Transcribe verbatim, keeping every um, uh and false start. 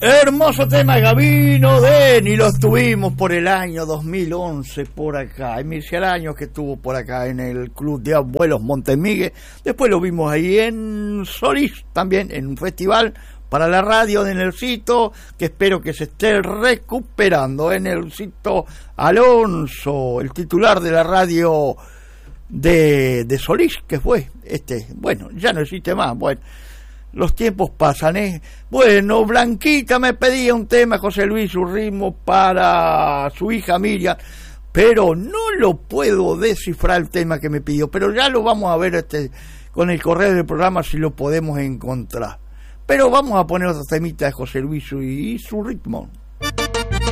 Hermoso tema, Gabino Deni, lo tuvimos por el año dos mil once por acá, inicial años que estuvo por acá en el Club de Abuelos Montemiguel, después lo vimos ahí en Solís, también en un festival para la radio de Nelsito, que espero que se esté recuperando, en Nelsito Alonso, el titular de la radio de, de Solís, que fue este, bueno, ya no existe más, bueno. Los tiempos pasan, ¿eh? Bueno, Blanquita me pedía un tema, José Luis, un ritmo para su hija Miriam, pero no lo puedo descifrar el tema que me pidió, pero ya lo vamos a ver este con el correo del programa si lo podemos encontrar. Pero vamos a poner otra temita de José Luis y su ritmo.